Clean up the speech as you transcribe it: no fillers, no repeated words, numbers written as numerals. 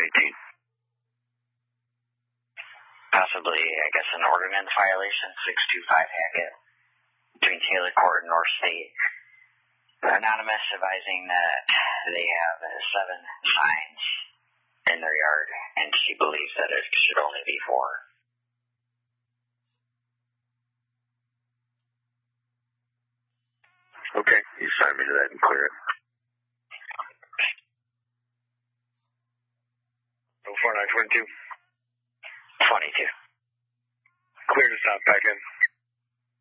18. Possibly, I guess, an ordinance violation, 625 Hackett, between Taylor Court and North State. Anonymous advising that they have 7 signs in their yard, and she believes that it should only be 4. Okay, you sign me to that and clear it. 04922. 22. Clear to stop back in.